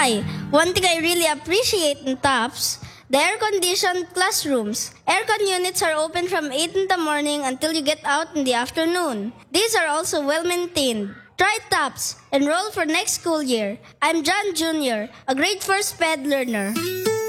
Hi, one thing I really appreciate in TOPS, the air-conditioned classrooms. Aircon units are open from 8 in the morning until you get out in the afternoon. These are also well-maintained. Try TOPS. Enroll for next school year. I'm John Jr., a grade 4 SPED learner.